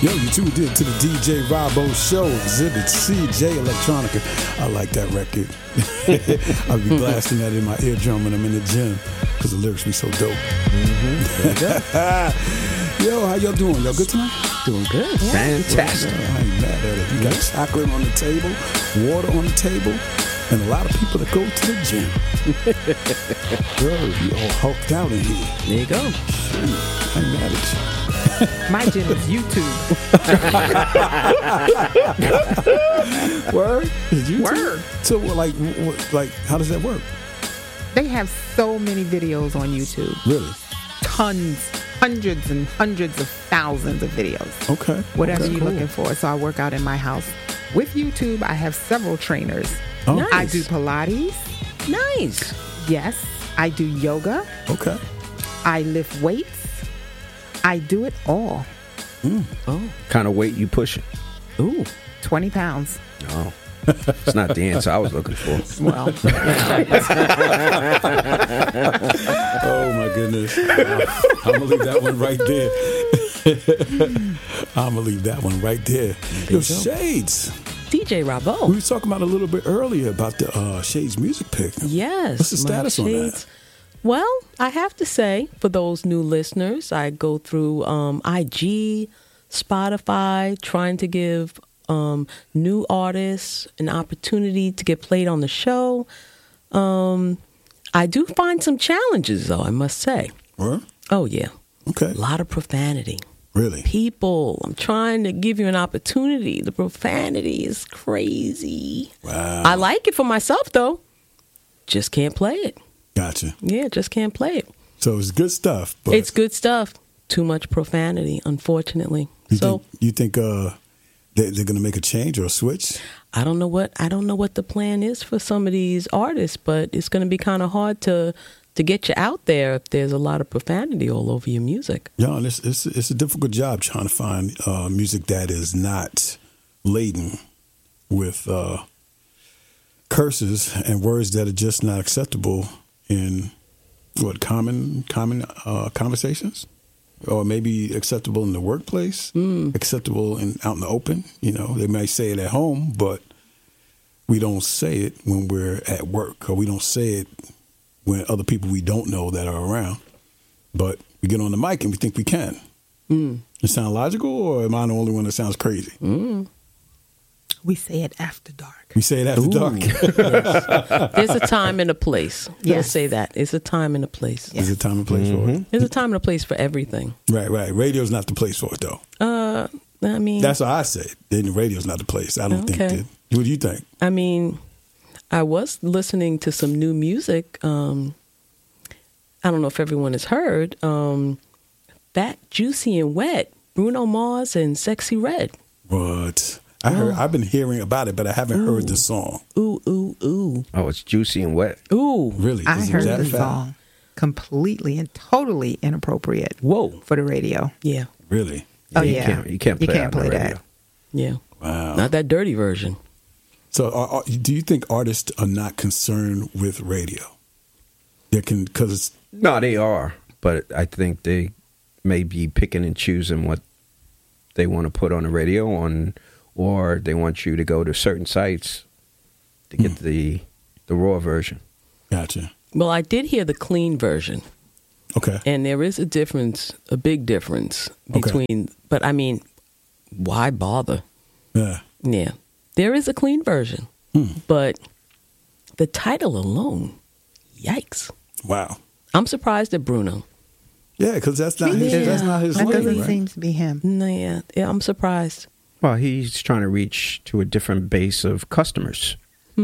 Yo, you tuned in to the DJ Robbo Show, Exhibit CJ Electronica. I like that record. I'll be blasting that in my eardrum when I'm in the gym because the lyrics be so dope. Yo, how y'all doing? Y'all good tonight? Doing good. Yeah. Fantastic. I ain't mad at it. You got chocolate on the table, water on the table, and a lot of people that go to the gym. Girl, you all hulked out in here. There you go. Shoot, I ain't mad at you. My gym is YouTube. Word? Is you Word. So, like, how does that work? They have so many videos on YouTube. Really? Tons, hundreds and hundreds of thousands of videos. Okay. Whatever okay, you're looking for. So I work out in my house. With YouTube, I have several trainers. Oh. Nice. I do Pilates. Nice. Yes. I do yoga. Okay. I lift weights. I do it all. Oh. Kind of weight you pushing? Ooh. 20 pounds. No. It's not the answer I was looking for. Well, Oh, my goodness. I'm going to leave that one right there. I'm going to leave that one right there. Yo, Shades. DJ We Robbo. were talking about a little bit earlier about the Shades music pick. Yes. What's the my status on that? shades. Well, I have to say, for those new listeners, I go through IG, Spotify, trying to give new artists an opportunity to get played on the show. I do find some challenges, though, I must say. Huh? Oh, yeah. Okay. A lot of profanity. Really? People, I'm trying to give you an opportunity. The profanity is crazy. Wow. I like it for myself, though. Just can't play it. Gotcha. Yeah, just can't play it. So it's good stuff. But It's good stuff. Too much profanity, unfortunately. you think they're going to make a change or a switch? I don't know what the plan is for some of these artists, but it's going to be kind of hard to get you out there if there's a lot of profanity all over your music. Yeah, and it's a difficult job trying to find music that is not laden with curses and words that are just not acceptable in common conversations, or maybe acceptable in the workplace, acceptable out in the open. You know, they might say it at home, but we don't say it when we're at work, or we don't say it when other people we don't know that are around. But we get on the mic and we think we can. It sound logical, or am I the only one that sounds crazy? we say it after dark. We say it after dark. There's a time and a place. Let's Yes. say that. It's a time and a place. There's a time and place for it. There's a time and a place for everything. Right. Radio's not the place for it, though. I mean, That's what I say. Then the radio's not the place. I don't think Okay. that. What do you think? I mean, I was listening to some new music. I don't know if everyone has heard. Fat, Juicy, and Wet, Bruno Mars and Sexy Red. What? I've been hearing about it, but I haven't heard the song. Ooh, ooh, ooh. Oh, it's juicy and wet. Ooh. Really? I Is it heard that the fat? song. Completely and totally inappropriate Whoa. for the radio. Yeah. Really? Oh, You yeah. can't play, that on the radio. that. Yeah. Wow. Not that dirty version. So, do you think artists are not concerned with radio? Because it's No, they are, but I think they may be picking and choosing what they want to put on the radio, or they want you to go to certain sites to get the raw version. gotcha. Well, I did hear the clean version, Okay. and there is a difference, a big difference Okay. between, but I mean, why bother? Yeah. Yeah. There is a clean version, but the title alone, yikes. Wow. I'm surprised at Bruno. Yeah, because that's not his. Yeah. That's not his That lane, doesn't right? seem to be him. No, yeah, I'm surprised. Well, he's trying to reach to a different base of customers.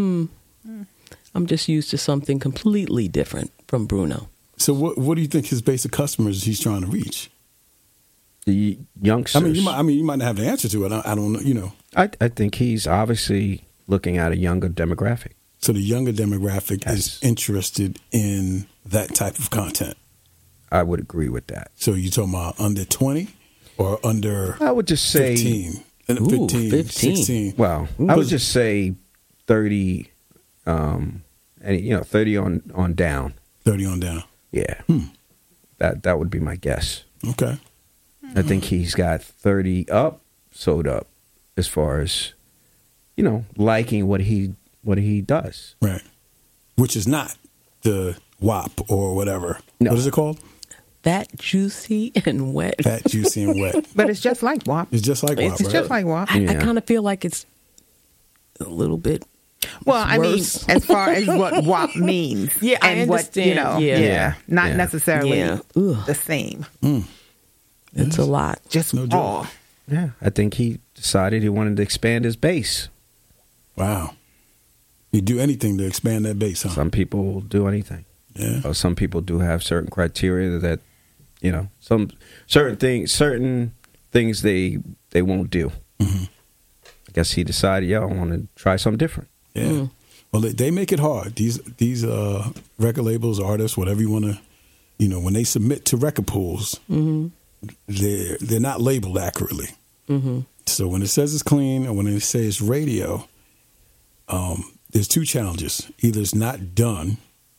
I'm just used to something completely different from Bruno. So, what do you think his base of customers he's trying to reach? The youngsters. I mean, you might not have the answer to it. I don't know. You know. I think he's obviously looking at a younger demographic. So the younger demographic Yes. is interested in that type of content. I would agree with that. So you talking about under 20 or under I would just say 15? Ooh, 15, 15. 16. Well, I would just say 30, and 30 on down. 30 on down. Yeah, that would be my guess. Okay. I think he's got 30 up sewed up as far as, liking what he does. Right. Which is not the WAP or whatever. No. What is it called? Fat, juicy, and wet. Fat, juicy, and wet. But it's just like WAP. It's just like WAP, It's right? just like WAP. I Yeah. kind of feel like it's a little bit. Well, I mean, worse. as far as what WAP means. Yeah, I and understand. What, Yeah. not Yeah. necessarily Yeah. Ugh. the same. It's a lot. Just No joke. raw. Yeah, I think he decided he wanted to expand his base. Wow. You do anything to expand that base, huh? Some people do anything. Yeah. Or some people do have certain criteria that, some certain things they won't do. Mm-hmm. I guess he decided, I want to try something different. Yeah. Well, they make it hard. These record labels, artists, whatever you want to, when they submit to record pools, they're not labeled accurately. Mm-hmm. So when it says it's clean or when it says radio, there's two challenges. Either it's not done,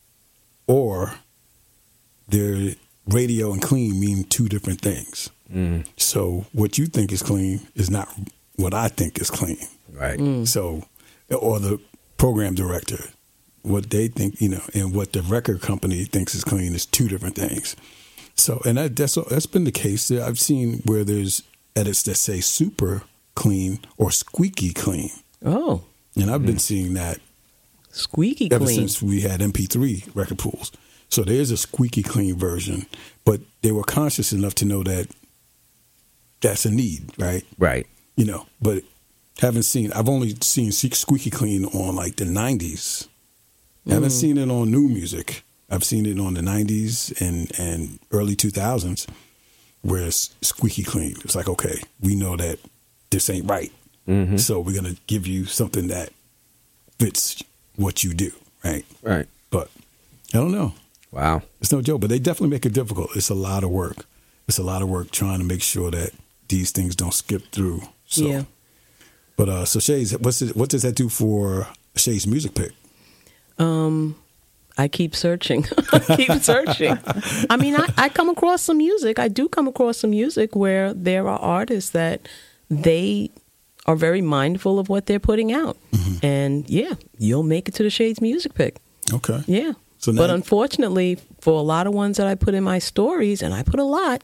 or their radio and clean mean two different things. So what you think is clean is not what I think is clean. Right. So, or the program director, what they think, and what the record company thinks is clean is two different things. So, and that's been the case. I've seen where there's edits that say super clean or squeaky clean. Oh, And I've been seeing that squeaky ever clean. since we had MP3 record pools. So there's a squeaky clean version, but they were conscious enough to know that that's a need, right? Right. But I've only seen squeaky clean on like the 90s. I haven't seen it on new music. I've seen it on the 90s and early 2000s where it's squeaky clean. It's like, okay, we know that this ain't right. So we're going to give you something that fits what you do, right? Right. But I don't know. Wow. It's no joke, but they definitely make it difficult. It's a lot of work. It's a lot of work trying to make sure that these things don't skip through. So, Yeah. But so Shay's, what does that do for Shay's music pick? I keep searching. I mean, I come across some music. I do come across some music where there are artists that they are very mindful of what they're putting out. And yeah, you'll make it to the Shades music pick. Okay. Yeah. So now, But unfortunately, for a lot of ones that I put in my stories, and I put a lot,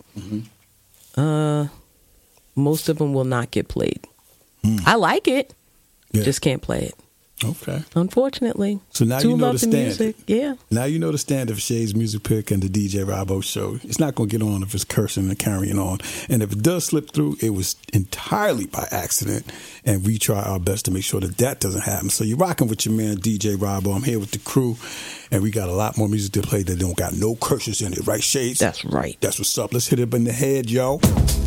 most of them will not get played. I like it, Yeah. just can't play it. Okay. Unfortunately. So now Do you know love the the standard. music. Yeah. Now you know the standard for Shay's music pick and the DJ Robbo show. It's not going to get on if it's cursing and carrying on. And if it does slip through, it was entirely by accident. And we try our best to make sure that doesn't happen. So you're rocking with your man, DJ Robbo. I'm here with the crew. And we got a lot more music to play that don't got no curses in it. Right, Shades? That's right. That's what's up. Let's hit it up in the head, yo.